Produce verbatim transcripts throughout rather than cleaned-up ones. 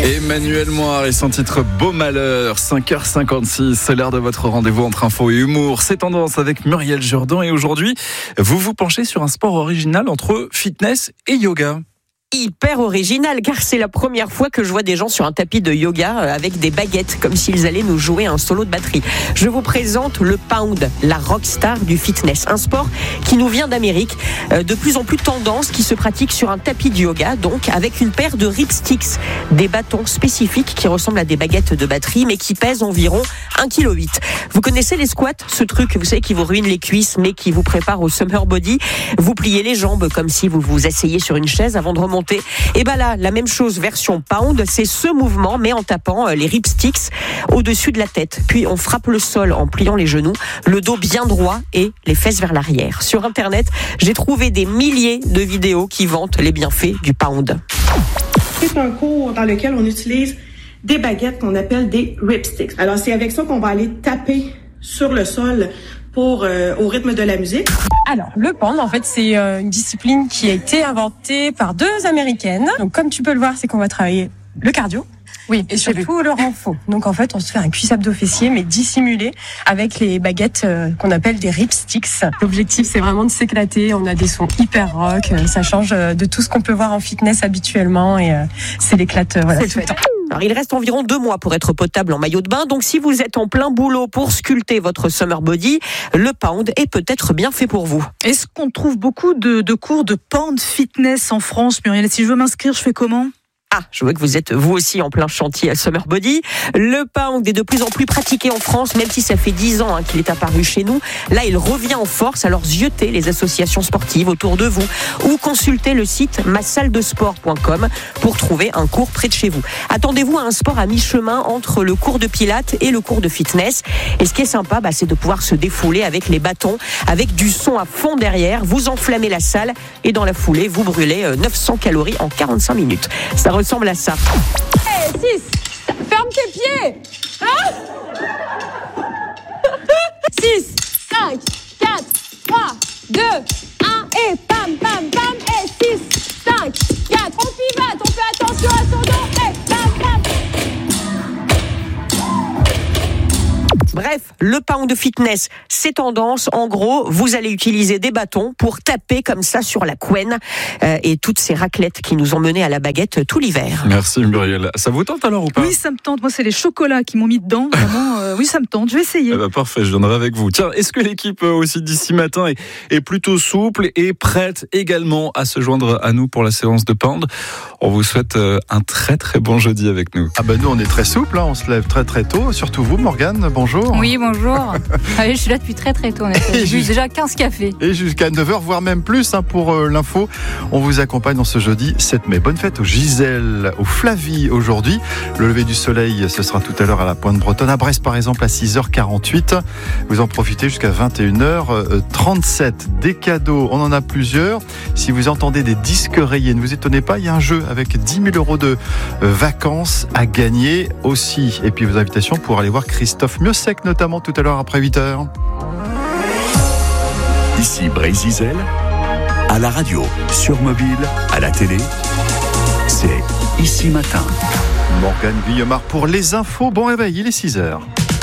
Emmanuel Moire et son titre Beau Malheur, cinq heures cinquante-six, c'est l'heure de votre rendez-vous entre info et humour. C'est Tendance avec Muriel Jourdan et aujourd'hui, vous vous penchez sur un sport original entre fitness et yoga. Hyper original, car c'est la première fois que je vois des gens sur un tapis de yoga avec des baguettes, comme s'ils allaient nous jouer un solo de batterie. Je vous présente le pound, la rockstar du fitness, un sport qui nous vient d'Amérique, de plus en plus tendance, qui se pratique sur un tapis de yoga, donc avec une paire de ripsticks, des bâtons spécifiques qui ressemblent à des baguettes de batterie, mais qui pèsent environ un virgule huit kilos. Vous connaissez les squats, ce truc, vous savez, qui vous ruine les cuisses, mais qui vous prépare au summer body. Vous pliez les jambes comme si vous vous asseyez sur une chaise avant de remonter. Et bien là, la même chose, version pound, c'est ce mouvement, mais en tapant les ripsticks au-dessus de la tête. Puis on frappe le sol en pliant les genoux, le dos bien droit et les fesses vers l'arrière. Sur Internet, j'ai trouvé des milliers de vidéos qui vantent les bienfaits du pound. C'est un cours dans lequel on utilise des baguettes qu'on appelle des ripsticks. Alors c'est avec ça qu'on va aller taper sur le sol pour euh, au rythme de la musique. Alors, le pound, en fait, c'est euh, une discipline qui a été inventée par deux Américaines. Donc, comme tu peux le voir, c'est qu'on va travailler le cardio. Oui, et surtout le renfort. Donc en fait, on se fait un cuisse-abdos fessier, mais dissimulé avec les baguettes euh, qu'on appelle des ripsticks. L'objectif, c'est vraiment de s'éclater. On a des sons hyper rock. Euh, ça change euh, de tout ce qu'on peut voir en fitness habituellement, et euh, c'est l'éclate. Euh, voilà, c'est tout le temps. Alors, il reste environ deux mois pour être potable en maillot de bain. Donc, si vous êtes en plein boulot pour sculpter votre summer body, le pound est peut-être bien fait pour vous. Est-ce qu'on trouve beaucoup de, de cours de pound fitness en France, Muriel? Si je veux m'inscrire, je fais comment? Ah, je vois que vous êtes vous aussi en plein chantier à Summer Body. Le pound est de plus en plus pratiqué en France, même si ça fait dix ans hein, qu'il est apparu chez nous. Là, il revient en force, alors ziottez les associations sportives autour de vous ou consultez le site ma salle de sport point com pour trouver un cours près de chez vous. Attendez-vous à un sport à mi-chemin entre le cours de pilates et le cours de fitness. Et ce qui est sympa, bah, c'est de pouvoir se défouler avec les bâtons, avec du son à fond derrière. Vous enflammez la salle et dans la foulée, vous brûlez neuf cents calories en quarante-cinq minutes. Ça ressemble à ça. Hey, six, ferme tes pieds. Hein? six, cinq, quatre, trois, deux, un et pam, pam, pam. Et six, cinq, quatre, on pivote, on fait attention à son dos. Et pam, pam. Bref, le pound de fitness, c'est tendance. En gros, vous allez utiliser des bâtons pour taper comme ça sur la couenne euh, et toutes ces raclettes qui nous ont menés à la baguette tout l'hiver. Merci Muriel. Ça vous tente alors ou pas? Oui, ça me tente. Moi, c'est les chocolats qui m'ont mis dedans. Vraiment, euh, oui, ça me tente. Je vais essayer. Eh ben, parfait, je viendrai avec vous. Tiens, est-ce que l'équipe aussi d'ici matin est, est plutôt souple et prête également à se joindre à nous pour la séance de pound? On vous souhaite un très très bon jeudi avec nous. Ah ben nous, on est très souple, hein. On se lève très très tôt. Surtout vous, Morgane. Bonjour. Oui, bonjour. Ah, je suis là depuis très très tôt. J'ai bu déjà quinze cafés. Et jusqu'à neuf heures, voire même plus hein, pour euh, l'info. On vous accompagne dans ce jeudi sept mai. Bonne fête aux Gisèle, aux Flavie aujourd'hui. Le lever du soleil, ce sera tout à l'heure à la Pointe-Bretonne. À Brest, par exemple, à six heures quarante-huit. Vous en profitez jusqu'à vingt et une heures trente-sept. Des cadeaux, on en a plusieurs. Si vous entendez des disques rayés, ne vous étonnez pas, il y a un jeu avec dix mille euros de vacances à gagner aussi. Et puis vos invitations pour aller voir Christophe Miossec, notamment tout à l'heure après huit heures. Ici Brésil, à la radio, sur mobile, à la télé, c'est Ici Matin. Morgane Guillemard pour les infos. Bon réveil, il est six heures.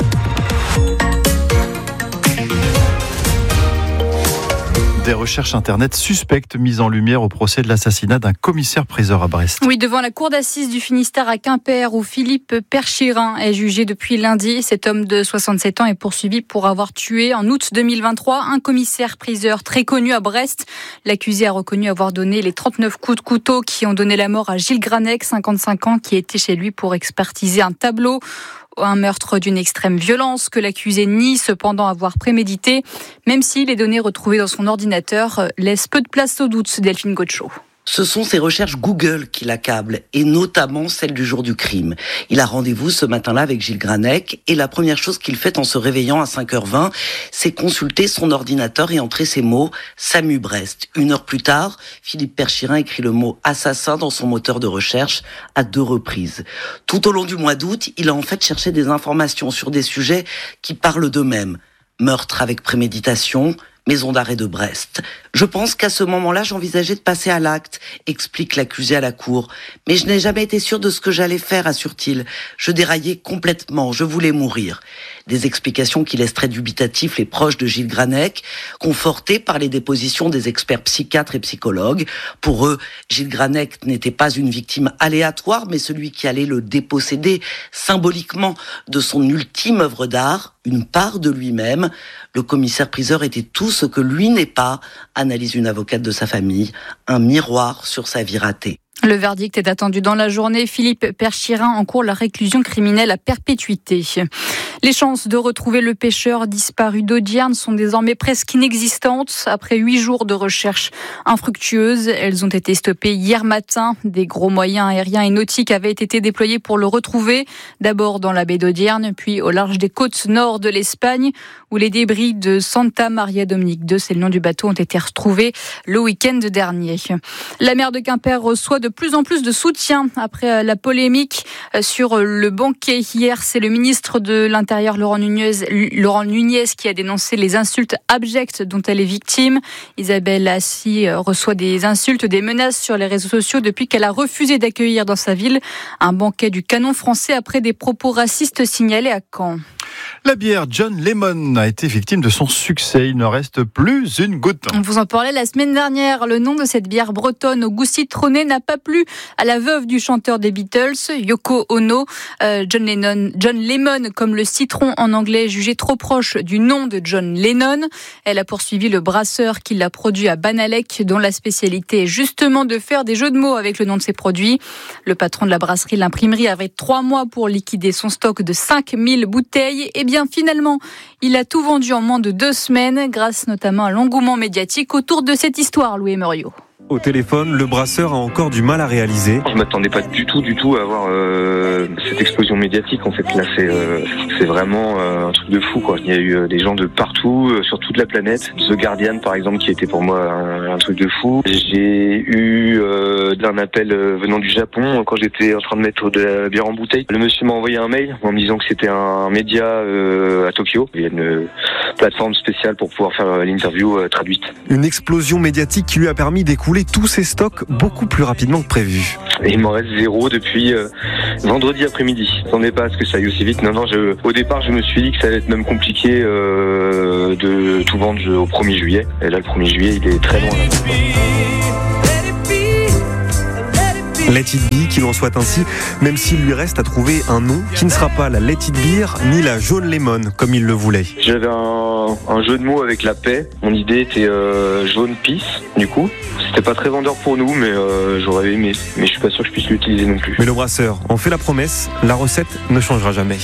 Des recherches internet suspectes mises en lumière au procès de l'assassinat d'un commissaire-priseur à Brest. Oui, devant la cour d'assises du Finistère à Quimper, où Philippe Perchirin est jugé depuis lundi. Cet homme de soixante-sept ans est poursuivi pour avoir tué en août deux mille vingt-trois un commissaire-priseur très connu à Brest. L'accusé a reconnu avoir donné les trente-neuf coups de couteau qui ont donné la mort à Gilles Granec, cinquante-cinq ans, qui était chez lui pour expertiser un tableau. Un meurtre d'une extrême violence que l'accusé nie cependant avoir prémédité, même si les données retrouvées dans son ordinateur laissent peu de place au doute, Delphine Gaucho. Ce sont ses recherches Google qui l'accablent, et notamment celle du jour du crime. Il a rendez-vous ce matin-là avec Gilles Granec, et la première chose qu'il fait en se réveillant à cinq heures vingt, c'est consulter son ordinateur et entrer ces mots « Samu Brest ». Une heure plus tard, Philippe Perchirin écrit le mot « assassin » dans son moteur de recherche à deux reprises. Tout au long du mois d'août, il a en fait cherché des informations sur des sujets qui parlent d'eux-mêmes. Meurtre avec préméditation, maison d'arrêt de Brest. Je pense qu'à ce moment-là, j'envisageais de passer à l'acte, explique l'accusé à la cour. Mais je n'ai jamais été sûr de ce que j'allais faire, assure-t-il. Je déraillais complètement, je voulais mourir. Des explications qui laissent très dubitatifs les proches de Gilles Granec, confortés par les dépositions des experts psychiatres et psychologues. Pour eux, Gilles Granec n'était pas une victime aléatoire, mais celui qui allait le déposséder symboliquement de son ultime œuvre d'art, une part de lui-même. Le commissaire-priseur était tout ce que lui n'est pas, analyse une avocate de sa famille, un miroir sur sa vie ratée. Le verdict est attendu dans la journée. Philippe Perchirin encourt la réclusion criminelle à perpétuité. Les chances de retrouver le pêcheur disparu d'Audierne sont désormais presque inexistantes. Après huit jours de recherche infructueuses, elles ont été stoppées hier matin. Des gros moyens aériens et nautiques avaient été déployés pour le retrouver. D'abord dans la baie d'Audierne, puis au large des côtes nord de l'Espagne, où les débris de Santa Maria Dominique deux, c'est le nom du bateau, ont été retrouvés le week-end dernier. La maire de Quimper reçoit de plus en plus de soutien après la polémique sur le banquet. Hier, c'est le ministre de l'Intérieur, Laurent Nunez, Laurent Nunez, qui a dénoncé les insultes abjectes dont elle est victime. Isabelle Assy reçoit des insultes, des menaces sur les réseaux sociaux depuis qu'elle a refusé d'accueillir dans sa ville un banquet du canon français après des propos racistes signalés à Caen. La bière John Lemon a été victime de son succès. Il ne reste plus une goutte. On vous en parlait la semaine dernière. Le nom de cette bière bretonne au goût citronné n'a pas plu à la veuve du chanteur des Beatles, Yoko Ono. Euh, John Lennon, John Lemon, comme le citron en anglais, jugé trop proche du nom de John Lennon. Elle a poursuivi le brasseur qui l'a produit à Banalec, dont la spécialité est justement de faire des jeux de mots avec le nom de ses produits. Le patron de la brasserie, l'imprimerie, avait trois mois pour liquider son stock de cinq mille bouteilles. Et bien finalement, il a tout vendu en moins de deux semaines, grâce notamment à l'engouement médiatique autour de cette histoire, Louis Muriot. Au téléphone, le brasseur a encore du mal à réaliser. Je m'attendais pas du tout, du tout à avoir euh, cette explosion médiatique. En fait, là, c'est, euh, c'est vraiment euh, un truc de fou, quoi. Il y a eu euh, des gens de partout, euh, sur toute la planète. The Guardian, par exemple, qui était pour moi un, un truc de fou. J'ai eu euh, un appel euh, venant du Japon quand j'étais en train de mettre de la bière en bouteille. Le monsieur m'a envoyé un mail en me disant que c'était un média euh, à Tokyo. Il y a une plateforme spéciale pour pouvoir faire euh, l'interview euh, traduite. Une explosion médiatique qui lui a permis d'écouler tous ses stocks beaucoup plus rapidement que prévu. Et il m'en reste zéro depuis euh, vendredi après-midi. Je m'attendais pas à ce que ça aille aussi vite. Non, non, je, au départ, je me suis dit que ça allait être même compliqué euh, de tout vendre au premier juillet. Et là, le premier juillet, il est très loin. Là. Let It Be, qu'il en soit ainsi, même s'il lui reste à trouver un nom qui ne sera pas la Let It Beer ni la Jaune Lemon, comme il le voulait. J'avais un, un jeu de mots avec la paix. Mon idée était euh, Jaune Peace, du coup. C'était pas très vendeur pour nous, mais euh, j'aurais aimé. Mais je suis pas sûr que je puisse l'utiliser non plus. Mais le brasseur en fait la promesse, la recette ne changera jamais.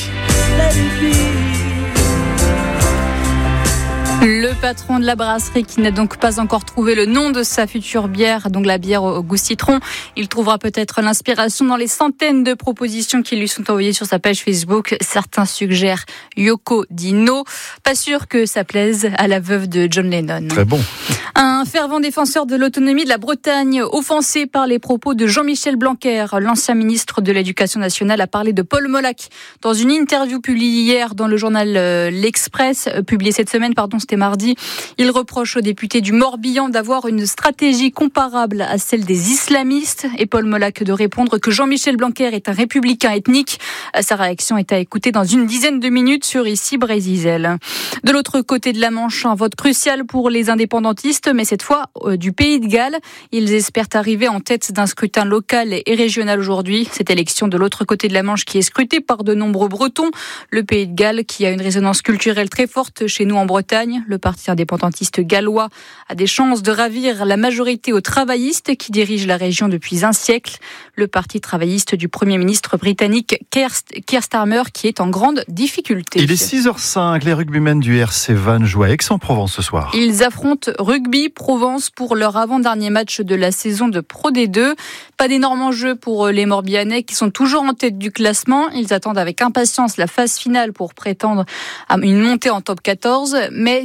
Le patron de la brasserie qui n'a donc pas encore trouvé le nom de sa future bière, donc la bière au goût citron, il trouvera peut-être l'inspiration dans les centaines de propositions qui lui sont envoyées sur sa page Facebook. Certains suggèrent Yoko Dino. Pas sûr que ça plaise à la veuve de John Lennon. Très bon. Un fervent défenseur de l'autonomie de la Bretagne, offensé par les propos de Jean-Michel Blanquer, l'ancien ministre de l'Éducation nationale, a parlé de Paul Molac dans une interview publiée hier dans le journal L'Express, publiée cette semaine, pardon, c'était mardi. Il reproche aux députés du Morbihan d'avoir une stratégie comparable à celle des islamistes et Paul Molac de répondre que Jean-Michel Blanquer est un républicain ethnique. Sa réaction est à écouter dans une dizaine de minutes sur Ici Brésil. De l'autre côté de la Manche, un vote crucial pour les indépendantistes, mais cette fois euh, du Pays de Galles. Ils espèrent arriver en tête d'un scrutin local et régional aujourd'hui. Cette élection de l'autre côté de la Manche qui est scrutée par de nombreux Bretons. Le Pays de Galles qui a une résonance culturelle très forte chez nous en Bretagne. Le parti indépendantiste gallois a des chances de ravir la majorité aux travaillistes qui dirigent la région depuis un siècle. Le parti travailliste du Premier ministre britannique Keir Starmer qui est en grande difficulté. Il est six heures cinq, les rugbymen du R C Vannes jouent à Aix-en-Provence ce soir. Ils affrontent Rugby Provence pour leur avant-dernier match de la saison de Pro D deux. Pas d'énormes enjeux pour les Morbihanais qui sont toujours en tête du classement. Ils attendent avec impatience la phase finale pour prétendre à une montée en top quatorze, mais il ne faut pas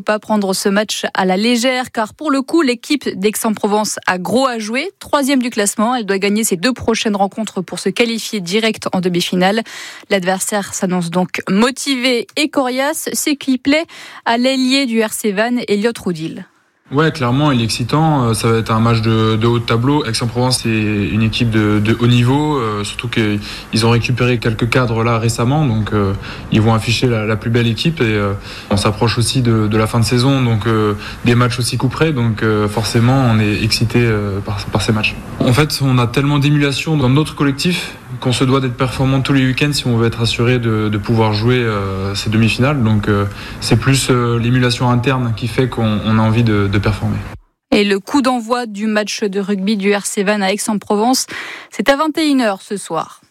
pas prendre ce match à la légère, car pour le coup, l'équipe d'Aix-en-Provence a gros à jouer. Troisième du classement, elle doit gagner ses deux prochaines rencontres pour se qualifier direct en demi-finale. L'adversaire s'annonce donc motivé et coriace, ce qui plaît à l'ailier du R C Vannes, Elliot Roudil. Ouais, clairement, il est excitant. Ça va être un match de, de haut de tableau. Aix-en-Provence, c'est une équipe de, de haut niveau, euh, surtout qu'ils ont récupéré quelques cadres là récemment, donc euh, ils vont afficher la, la plus belle équipe et euh, on s'approche aussi de, de la fin de saison, donc euh, des matchs aussi coup près, donc euh, forcément, on est excité euh, par, par ces matchs. En fait, on a tellement d'émulation dans notre collectif qu'on se doit d'être performant tous les week-ends si on veut être assuré de, de pouvoir jouer euh, ces demi-finales. Donc euh, c'est plus euh, l'émulation interne qui fait qu'on on a envie de, de performer. Et le coup d'envoi du match de rugby du R C Vannes à Aix-en-Provence, c'est à vingt et une heures ce soir.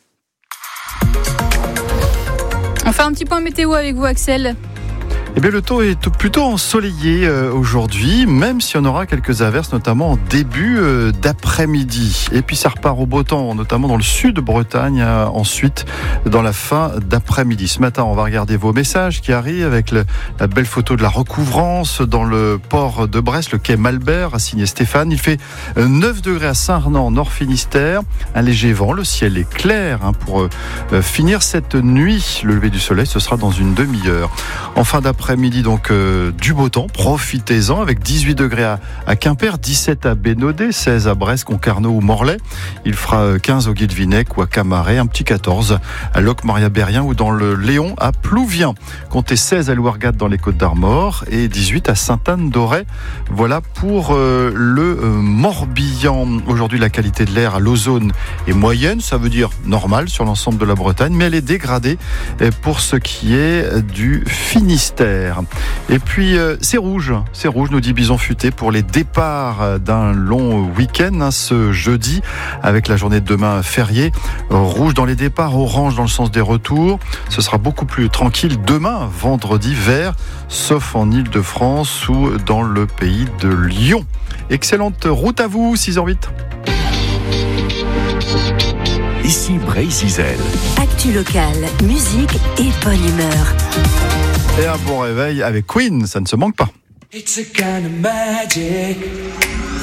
On fait un petit point météo avec vous, Axel. Eh bien, le temps est plutôt ensoleillé euh, aujourd'hui, même si on aura quelques averses, notamment en début euh, d'après-midi. Et puis ça repart au beau temps, notamment dans le sud de Bretagne, euh, ensuite dans la fin d'après-midi. Ce matin, on va regarder vos messages qui arrivent avec le, la belle photo de la recouvrance dans le port de Brest, le quai Malbert, a signé Stéphane. Il fait neuf degrés à Saint-Renan, Nord-Finistère. Un léger vent, le ciel est clair hein, pour euh, finir cette nuit. Le lever du soleil, ce sera dans une demi-heure. En fin d'après-midi, Après-midi, donc euh, du beau temps, profitez-en avec dix-huit degrés à, à Quimper, dix-sept à Bénodet, seize à Brest, Concarneau ou Morlaix. Il fera quinze au Guilvinec ou à Camaret, un petit quatorze à Locmaria-Berrien ou dans le Léon à Plouvien. Comptez seize à Louargat dans les Côtes-d'Armor et dix-huit à Sainte-Anne-d'Auray. Voilà pour euh, le euh, Morbihan. Aujourd'hui, la qualité de l'air à l'ozone est moyenne, ça veut dire normale sur l'ensemble de la Bretagne, mais elle est dégradée pour ce qui est du Finistère. Et puis euh, c'est rouge, c'est rouge, nous dit Bison Futé, pour les départs d'un long week-end hein, ce jeudi, avec la journée de demain fériée. Rouge dans les départs, orange dans le sens des retours. Ce sera beaucoup plus tranquille demain, vendredi, vert, sauf en Île-de-France ou dans le pays de Lyon. Excellente route à vous, six heures huit. Ici Bray-Zizel. Actu locale, musique et bonne humeur. Et un bon réveil avec Queen, ça ne se manque pas. It's a kind of magic.